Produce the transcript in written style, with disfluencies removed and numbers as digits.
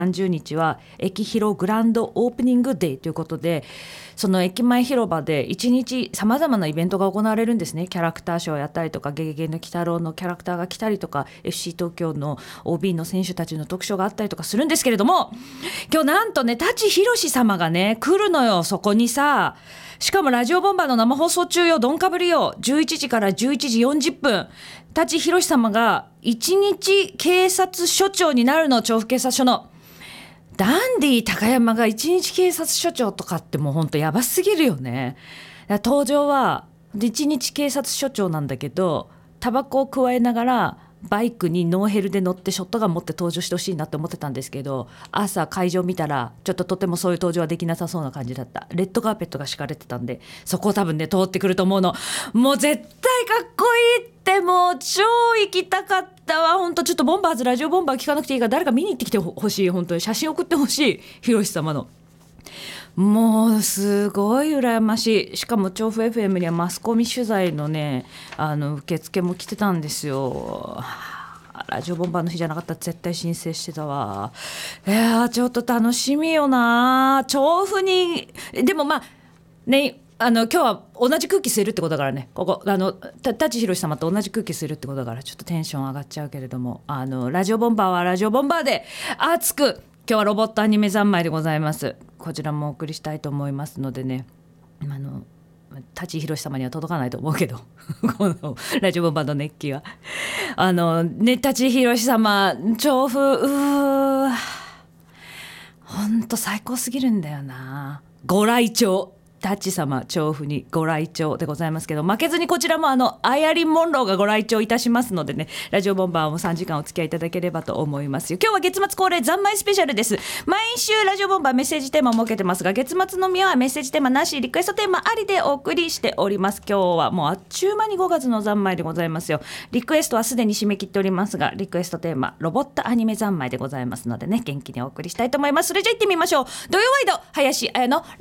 30日は駅広グランドオープニングデーということで、その駅前広場で1日さまざまなイベントが行われるんですね。キャラクターショーをやったりとか、ゲゲゲの鬼太郎のキャラクターが来たりとか、 FC 東京の OB の選手たちの特賞があったりとかするんですけれども、今日なんとね、舘ひろし様がね来るのよ。そこにさ、しかもラジオボンバーの生放送中よ。どんかぶりよ。11時から11時40分、舘ひろし様が一日警察署長になるの。調布警察署のダンディ高山が一日警察署長とかってもうほんとやばすぎるよね。登場は一日警察署長なんだけど、タバコを加えながらバイクにノーヘルで乗ってショットガン持って登場してほしいなって思ってたんですけど、朝会場見たらちょっととてもそういう登場はできなさそうな感じだった。レッドカーペットが敷かれてたんで、そこを多分ね通ってくると思うの。もう絶対かっこいいって、もう超行きたかったわ。本当ちょっとボンバーズラジオボンバー聞かなくていいから誰か見に行ってきてほしい。本当に写真送ってほしい。ひろし様のもうすごい羨ましい。しかも調布 FM にはマスコミ取材のね受付も来てたんですよ。ラジオボンバーの日じゃなかったら絶対申請してたわ。いやちょっと楽しみよな。調布にでもまあね、今日は同じ空気吸えるってことだからね。ここ舘ひろし様と同じ空気吸えるってことだから、ちょっとテンション上がっちゃうけれども、ラジオボンバーはラジオボンバーで熱く、今日はロボットアニメ三昧でございます。こちらもお送りしたいと思いますのでね、舘ひろし様には届かないと思うけどこのラジオボンバーの熱気はね、舘ひろし様調布ほんと最高すぎるんだよな。ご来庁舘様調布にご来庁でございますけど、負けずにこちらもアイアリン・モンローがご来庁いたしますのでね、ラジオボンバーも3時間お付き合いいただければと思いますよ。今日は月末恒例三昧スペシャルです。毎週ラジオボンバーメッセージテーマを設けてますが、月末のみはメッセージテーマなし、リクエストテーマありでお送りしております。今日はもうあっちゅう間に5月の三昧でございますよ。リクエストはすでに締め切っておりますが、リクエストテーマロボットアニメ三昧でございますのでね、元気にお送りしたいと思います。それじゃ行ってみましょう。土曜ワイド林彩の